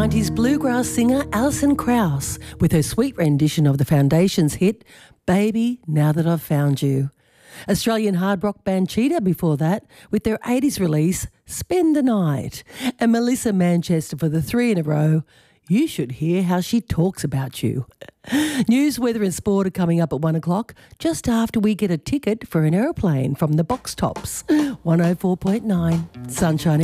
90s bluegrass singer Alison Krauss with her sweet rendition of the Foundations hit, Baby, Now That I've Found You. Australian hard rock band Cheetah before that with their 80s release, Spend the Night. And Melissa Manchester for the 3 in a row, You Should Hear How She Talks About You. News, weather and sport are coming up at 1 o'clock, just after we get a ticket for an aeroplane from the Box Tops. 104.9 Sunshine